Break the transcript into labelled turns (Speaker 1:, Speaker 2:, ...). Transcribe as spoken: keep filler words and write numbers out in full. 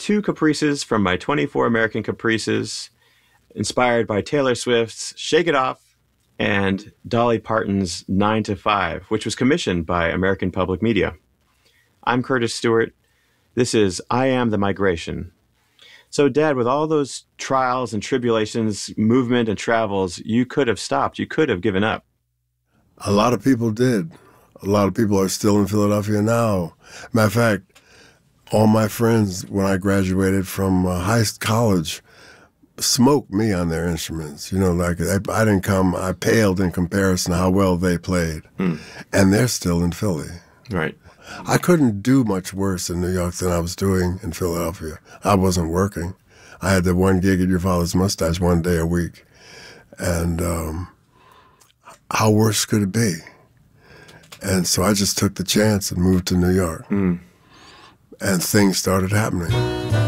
Speaker 1: two caprices from my twenty-four American Caprices, inspired by Taylor Swift's Shake It Off and Dolly Parton's nine to five, which was commissioned by American Public Media. I'm Curtis Stewart. This is I Am the Migration. So, Dad, with all those trials and tribulations, movement and travels, you could have stopped. You could have given up.
Speaker 2: A lot of people did. A lot of people are still in Philadelphia now. Matter of fact, all my friends, when I graduated from uh, high college, smoked me on their instruments. You know, like I, I didn't come, I paled in comparison to how well they played. Hmm. And they're still in Philly.
Speaker 1: Right.
Speaker 2: I couldn't do much worse in New York than I was doing in Philadelphia. I wasn't working. I had the one gig at Your Father's Mustache one day a week. And um, how worse could it be? And so I just took the chance and moved to New York. Mm. And things started happening.